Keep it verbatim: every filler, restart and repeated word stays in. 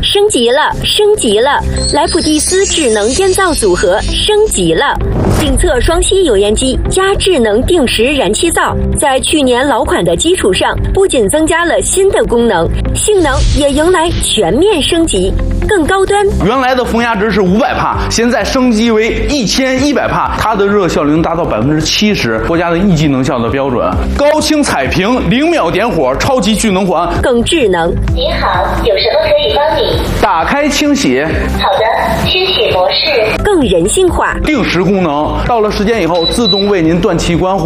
升级了，升级了！莱普蒂斯智能烟灶组合升级了，定测双吸油烟机加智能定时燃气灶，在去年老款的基础上，不仅增加了新的功能，性能也迎来全面升级，更高端。 原来的风压值是五百帕，现在升级为一千一百帕，它的热效率能达到百分之七十，国家的一级能效的标准。高清彩屏，零秒点火，超级聚能环， 更智能。 您好，有什么可以帮你？ 打开清洗。 好的，清洗模式。 更人性化， 定时功能，到了时间以后自动为您断气关火。